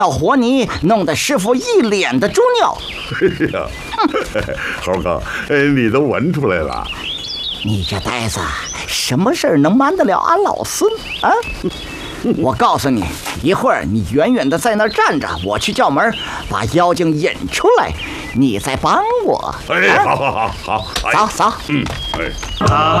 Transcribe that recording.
和泥，弄得师傅一脸的猪尿。 哎呀，猴哥，你都闻出来了？ 你这呆子，什么事儿能瞒得了俺老孙啊？我告诉你，一会儿你远远的在那儿站着，我去叫门，把妖精引出来，你再帮我。 哎，好， 走走。 哎。